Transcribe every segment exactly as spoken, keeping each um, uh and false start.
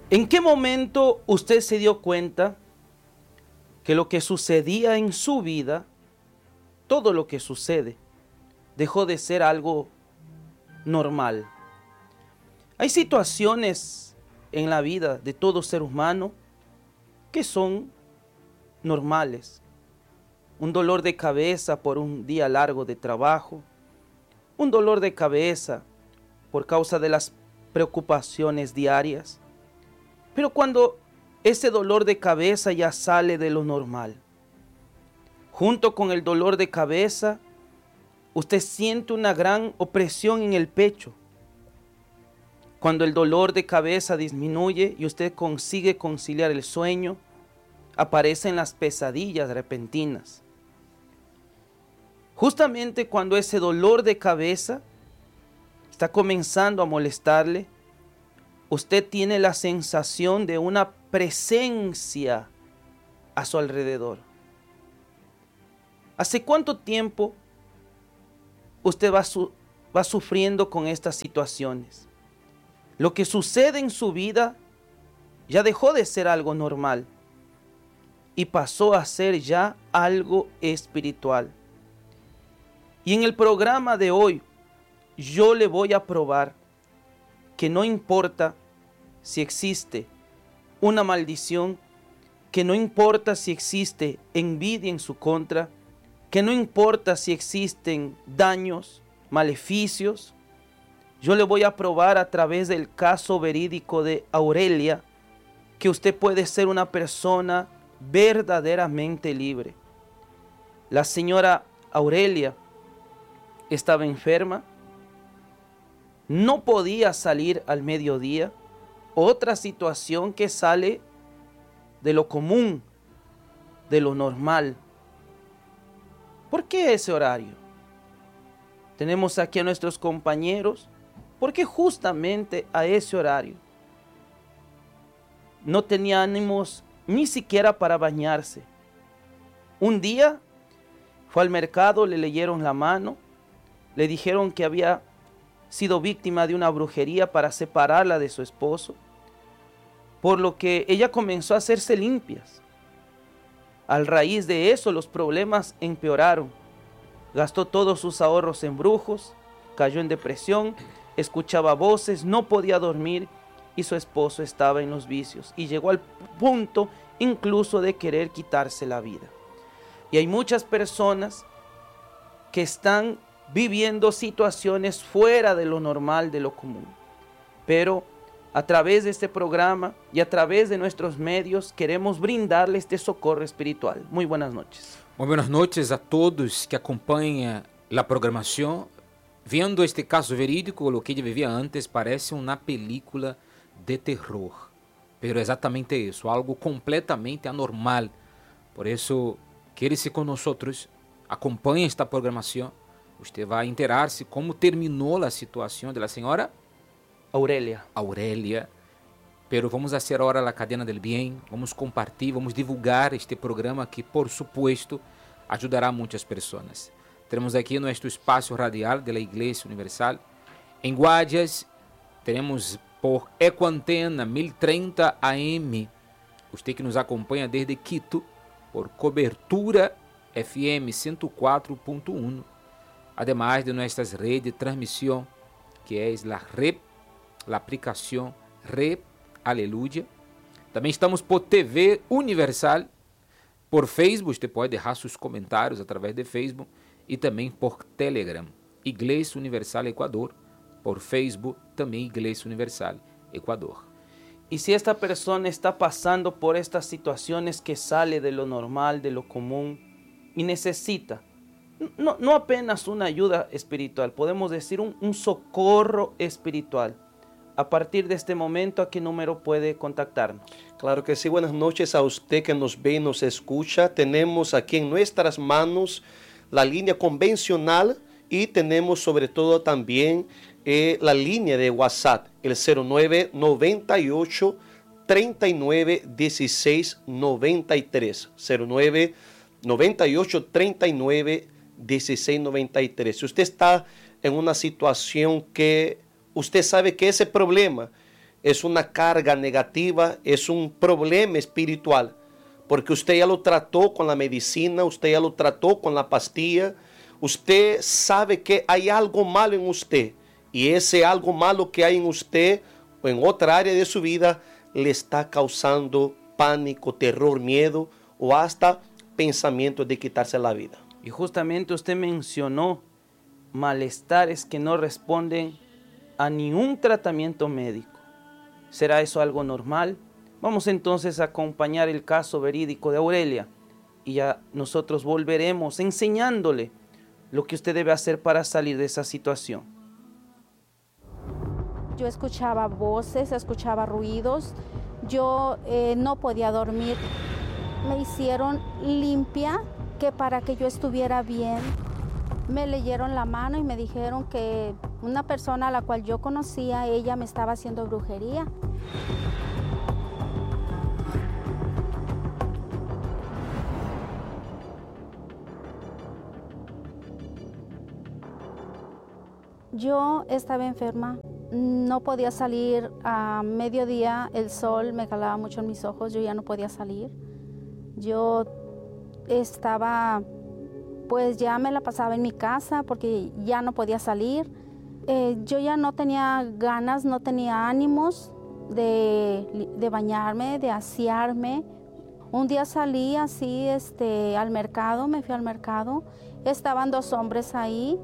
¿En qué momento usted se dio cuenta que lo que sucedía en su vida, todo lo que sucede, dejó de ser algo normal? Hay situaciones en la vida de todo ser humano que son normales. Un dolor de cabeza por un día largo de trabajo, un dolor de cabeza por causa de las preocupaciones diarias. Pero cuando ese dolor de cabeza ya sale de lo normal, junto con el dolor de cabeza, usted siente una gran opresión en el pecho. Cuando el dolor de cabeza disminuye y usted consigue conciliar el sueño, aparecen las pesadillas repentinas. Justamente cuando ese dolor de cabeza está comenzando a molestarle, usted tiene la sensación de una presencia a su alrededor. ¿Hace cuánto tiempo usted va, su, va sufriendo con estas situaciones? Lo que sucede en su vida ya dejó de ser algo normal y pasó a ser ya algo espiritual. Y en el programa de hoy yo le voy a probar que no importa si existe una maldición, que no importa si existe envidia en su contra, que no importa si existen daños, maleficios. Yo le voy a probar a través del caso verídico de Aurelia que usted puede ser una persona verdaderamente libre. La señora Aurelia estaba enferma, no podía salir al mediodía, otra situación que sale de lo común, de lo normal. ¿Por qué ese horario? Tenemos aquí a nuestros compañeros. ¿Por qué justamente a ese horario? No tenía ánimos ni siquiera para bañarse. Un día fue al mercado, le leyeron la mano, le dijeron que había sido víctima de una brujería para separarla de su esposo, por lo que ella comenzó a hacerse limpias. Al raíz de eso los problemas empeoraron. Gastó todos sus ahorros en brujos, cayó en depresión, escuchaba voces, no podía dormir y su esposo estaba en los vicios y llegó al punto incluso de querer quitarse la vida. Y hay muchas personas que están viviendo situaciones fuera de lo normal, de lo común. Pero a través de este programa y a través de nuestros medios queremos brindarle este socorro espiritual. Muy buenas noches. Muy buenas noches a todos que acompañan la programación. Viendo este caso verídico, lo que ella vivía antes parece una película de terror. Pero exatamente eso, algo completamente anormal. Por eso, quédese con nosotros, acompañe esta programación. Usted vai enterar-se como terminou a situação da senhora Aurelia. Aurelia. Pero vamos fazer agora a cadena del bem, vamos compartilhar, vamos divulgar este programa que, por supuesto, ajudará muitas pessoas. Temos aqui nosso espaço radial da Igreja Universal. Em Guadias, temos por Ecoantena mil e trinta A M. Você que nos acompanha desde Quito, por cobertura F M cento e quatro ponto um. Además de nuestras redes de transmisión, que es la Red, la aplicación Red Aleluya. También estamos por T V Universal, por Facebook, usted puede dejar sus comentarios a través de Facebook, y también por Telegram, Iglesia Universal Ecuador, por Facebook, también Iglesia Universal Ecuador. Y si esta persona está pasando por estas situaciones que sale de lo normal, de lo común, y necesita No, no apenas una ayuda espiritual, podemos decir un, un socorro espiritual. A partir de este momento, ¿a qué número puede contactarnos? Claro que sí, buenas noches a usted que nos ve y nos escucha. Tenemos aquí en nuestras manos la línea convencional y tenemos sobre todo también eh, la línea de WhatsApp, el cero nueve noventa y ocho treinta y nueve dieciséis noventa y tres. cero nueve noventa y ocho treinta y nueve dieciséis noventa y tres. Si usted está en una situación que usted sabe que ese problema es una carga negativa, es un problema espiritual, porque usted ya lo trató con la medicina, usted ya lo trató con la pastilla, usted sabe que hay algo malo en usted, y ese algo malo que hay en usted o en otra área de su vida le está causando pánico, terror, miedo o hasta pensamientos de quitarse la vida. Y justamente usted mencionó malestares que no responden a ningún tratamiento médico. ¿Será eso algo normal? Vamos entonces a acompañar el caso verídico de Aurelia y ya nosotros volveremos enseñándole lo que usted debe hacer para salir de esa situación. Yo escuchaba voces, escuchaba ruidos, yo eh, no podía dormir. Me hicieron limpia, que para que yo estuviera bien. Me leyeron la mano y me dijeron que una persona a la cual yo conocía, ella me estaba haciendo brujería. Yo estaba enferma, no podía salir a mediodía, el sol me calaba mucho en mis ojos, yo ya no podía salir. Yo estaba, pues ya me la pasaba en mi casa porque ya no podía salir. Eh, yo ya no tenía ganas, no tenía ánimos de, de bañarme, de asearme. Un día salí así este, al mercado, me fui al mercado, estaban dos hombres ahí.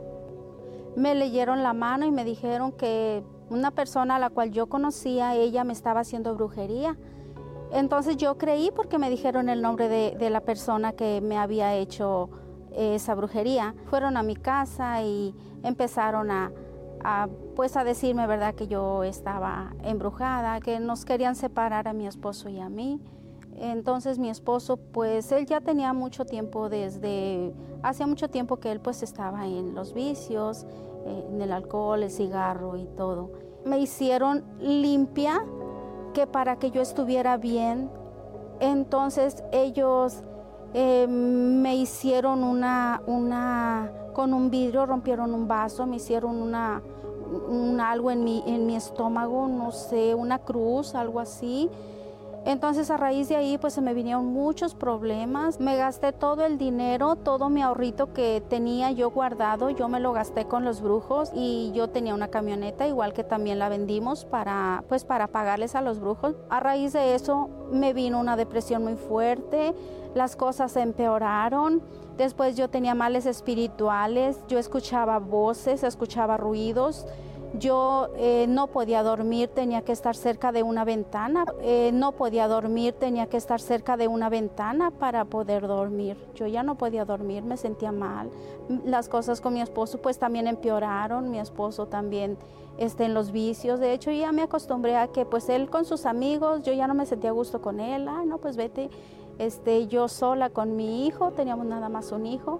Me leyeron la mano y me dijeron que una persona a la cual yo conocía, ella me estaba haciendo brujería. Entonces yo creí porque me dijeron el nombre de, de la persona que me había hecho esa brujería. Fueron a mi casa y empezaron a, a, pues a decirme, ¿verdad?, que yo estaba embrujada, que nos querían separar a mi esposo y a mí. Entonces mi esposo, pues él ya tenía mucho tiempo, desde, hacía mucho tiempo que él pues estaba en los vicios, en el alcohol, el cigarro y todo. Me hicieron limpia, que para que yo estuviera bien. Entonces ellos eh, me hicieron una, una, con un vidrio rompieron un vaso, me hicieron una, un, algo en mi, en mi estómago, no sé, una cruz, algo así. Entonces a raíz de ahí pues se me vinieron muchos problemas, me gasté todo el dinero, todo mi ahorrito que tenía yo guardado, yo me lo gasté con los brujos y yo tenía una camioneta igual que también la vendimos para, pues para pagarles a los brujos. A raíz de eso me vino una depresión muy fuerte, las cosas se empeoraron, después yo tenía males espirituales, yo escuchaba voces, escuchaba ruidos. Yo eh, no podía dormir, tenía que estar cerca de una ventana. Eh, no podía dormir, tenía que estar cerca de una ventana para poder dormir. Yo ya no podía dormir, me sentía mal. Las cosas con mi esposo pues también empeoraron. Mi esposo también este, en los vicios. De hecho ya me acostumbré a que pues él con sus amigos, yo ya no me sentía a gusto con él. Ah, no, pues vete. Este, yo sola con mi hijo, teníamos nada más un hijo.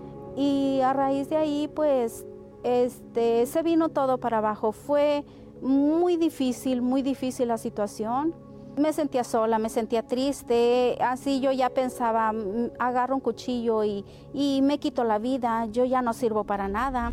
Y a raíz de ahí pues Este, se vino todo para abajo. Fue muy difícil, muy difícil la situación. Me sentía sola, me sentía triste. Así yo ya pensaba, agarro un cuchillo y, y me quito la vida. Yo ya no sirvo para nada.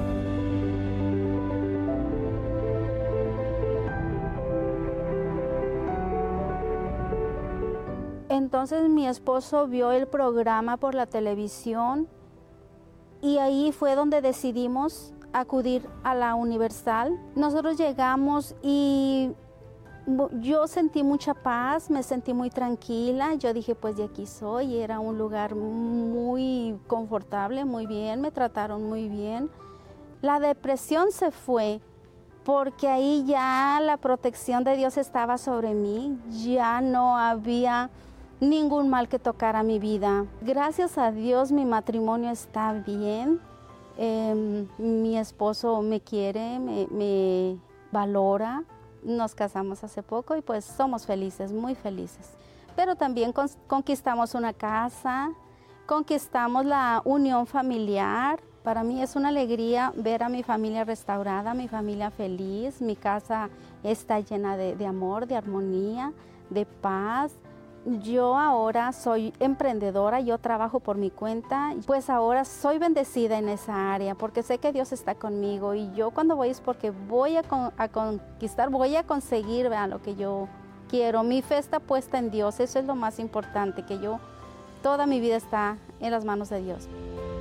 Entonces mi esposo vio el programa por la televisión. Y ahí fue donde decidimos acudir a la Universal. Nosotros llegamos y yo sentí mucha paz, me sentí muy tranquila. Yo dije, pues de aquí soy. Era un lugar muy confortable, muy bien, me trataron muy bien. La depresión se fue porque ahí ya la protección de Dios estaba sobre mí. Ya no había ningún mal que tocara mi vida. Gracias a Dios mi matrimonio está bien. Eh, mi esposo me quiere, me, me valora. Nos casamos hace poco y pues somos felices, muy felices. Pero también con, conquistamos una casa, conquistamos la unión familiar. Para mí es una alegría ver a mi familia restaurada, mi familia feliz. Mi casa está llena de, de amor, de armonía, de paz. Yo ahora soy emprendedora, yo trabajo por mi cuenta, pues ahora soy bendecida en esa área porque sé que Dios está conmigo y yo cuando voy es porque voy a, con, a conquistar, voy a conseguir, vean, lo que yo quiero. Mi fe está puesta en Dios, eso es lo más importante, que yo, toda mi vida está en las manos de Dios.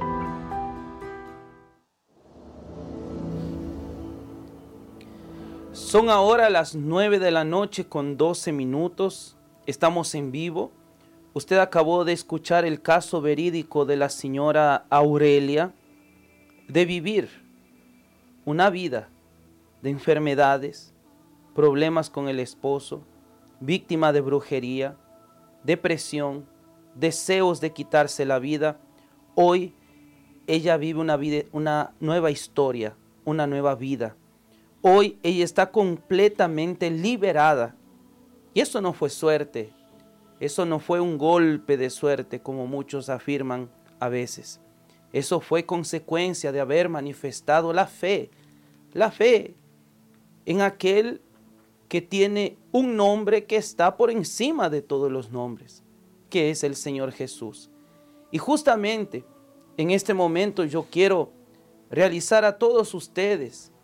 Son ahora las nueve de la noche con doce minutos. Estamos en vivo. Usted acabó de escuchar el caso verídico de la señora Aurelia de vivir una vida de enfermedades, problemas con el esposo, víctima de brujería, depresión, deseos de quitarse la vida. Hoy ella vive una, vida, una nueva historia, una nueva vida. Hoy ella está completamente liberada. Y eso no fue suerte, eso no fue un golpe de suerte como muchos afirman a veces. Eso fue consecuencia de haber manifestado la fe, la fe en aquel que tiene un nombre que está por encima de todos los nombres, que es el Señor Jesús. Y justamente en este momento yo quiero realizar a todos ustedes